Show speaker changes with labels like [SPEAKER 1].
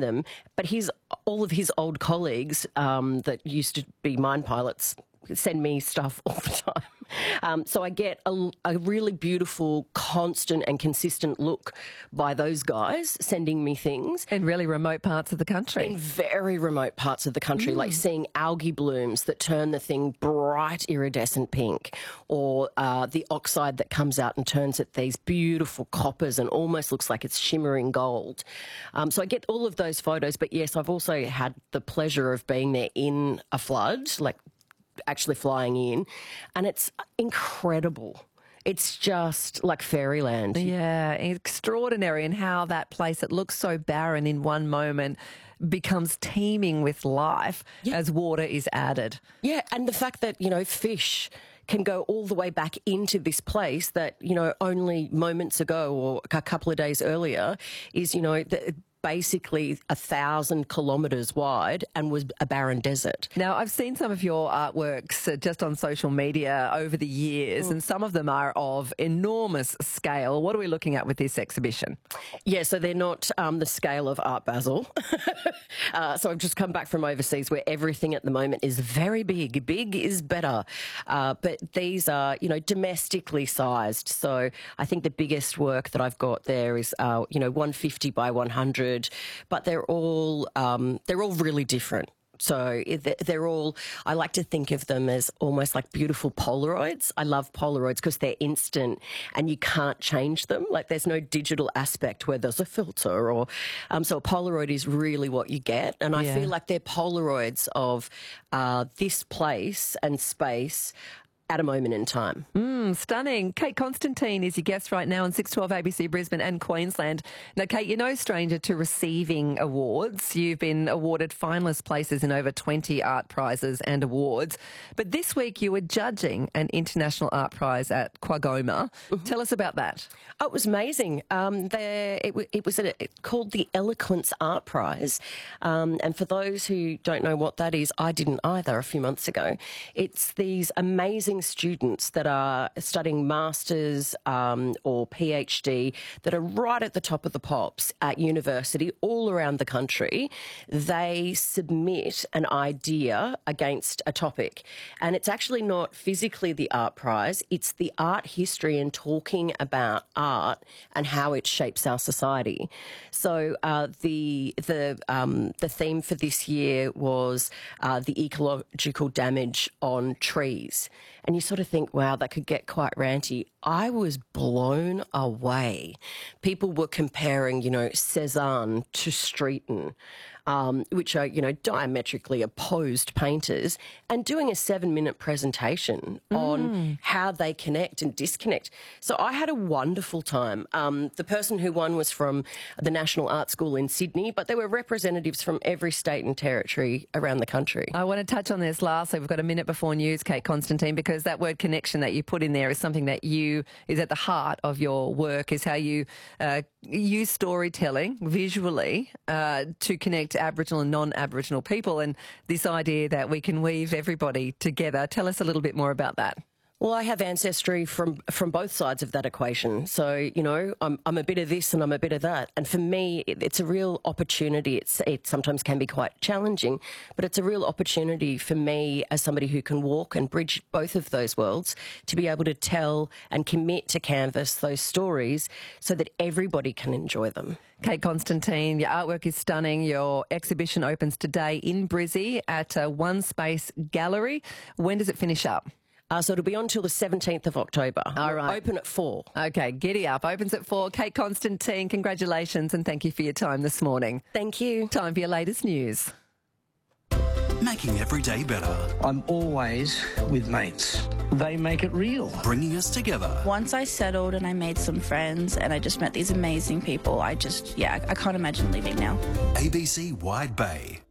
[SPEAKER 1] them, but all of his old colleagues that used to be mine pilots send me stuff all the time. So I get a really beautiful, constant and consistent look by those guys sending me things.
[SPEAKER 2] In really remote parts of the country.
[SPEAKER 1] In very remote parts of the country, like seeing algae blooms that turn the thing bright iridescent pink, or the oxide that comes out and turns it these beautiful coppers and almost looks like it's shimmering gold. So I get all of those photos, but yes, I've also had the pleasure of being there in a flood, like actually flying in, and it's incredible. It's just like fairyland.
[SPEAKER 2] Yeah, extraordinary in how that place that looks so barren in one moment becomes teeming with life as water is added.
[SPEAKER 1] Yeah, and the fact that, fish can go all the way back into this place that, only moments ago or a couple of days earlier is, basically 1,000 kilometres wide and was a barren desert.
[SPEAKER 2] Now, I've seen some of your artworks just on social media over the years, and some of them are of enormous scale. What are we looking at with this exhibition?
[SPEAKER 1] Yeah, so they're not the scale of Art Basel. So I've just come back from overseas where everything at the moment is very big. Big is better. But these are, domestically sized. So I think the biggest work that I've got there is, 150 by 100. But they're all really different. So they're all, I like to think of them as almost like beautiful Polaroids. I love Polaroids because they're instant and you can't change them. Like there's no digital aspect where there's a filter or, so a Polaroid is really what you get. And I feel like they're Polaroids of this place and space at a moment in time.
[SPEAKER 2] Stunning. Kate Constantine is your guest right now on 612 ABC Brisbane and Queensland. Now, Kate, you're no stranger to receiving awards. You've been awarded finalist places in over 20 art prizes and awards. But this week you were judging an international art prize at Quagoma. Tell us about that.
[SPEAKER 1] Oh, it was amazing. It was called the Eloquence Art Prize. And for those who don't know what that is, I didn't either a few months ago. It's these amazing students that are studying masters or PhD that are right at the top of the pops at university all around the country. They submit an idea against a topic, and it's actually not physically the art prize, it's the art history and talking about art and how it shapes our society. So the theme for this year was the ecological damage on trees. And you sort of think, wow, that could get quite ranty. I was blown away. People were comparing, Cézanne to Streeton, which are, diametrically opposed painters, and doing a 7-minute presentation on how they connect and disconnect. So I had a wonderful time. The person who won was from the National Art School in Sydney, but there were representatives from every state and territory around the country.
[SPEAKER 2] I want to touch on this lastly. We've got a minute before news, Kate Constantine, because that word connection that you put in there is something that is at the heart of your work, is how you use storytelling visually to connect Aboriginal and non-Aboriginal people, and this idea that we can weave everybody together. Tell us a little bit more about that.
[SPEAKER 1] Well, I have ancestry from both sides of that equation. So, I'm a bit of this and I'm a bit of that. And for me, it's a real opportunity. It sometimes can be quite challenging, but it's a real opportunity for me as somebody who can walk and bridge both of those worlds to be able to tell and commit to canvas those stories so that everybody can enjoy them.
[SPEAKER 2] Kate Constantine, your artwork is stunning. Your exhibition opens today in Brizzy at One Space Gallery. When does it finish up?
[SPEAKER 1] So it'll be on till the 17th of October.
[SPEAKER 2] All right.
[SPEAKER 1] Open at 4.
[SPEAKER 2] Okay, giddy up. Opens at 4. Kate Constantine, congratulations and thank you for your time this morning.
[SPEAKER 1] Thank you.
[SPEAKER 2] Time for your latest news.
[SPEAKER 3] Making every day better.
[SPEAKER 4] I'm always with mates. They make it real.
[SPEAKER 3] Bringing us together.
[SPEAKER 5] Once I settled and I made some friends and I just met these amazing people, I can't imagine leaving now.
[SPEAKER 3] ABC Wide Bay.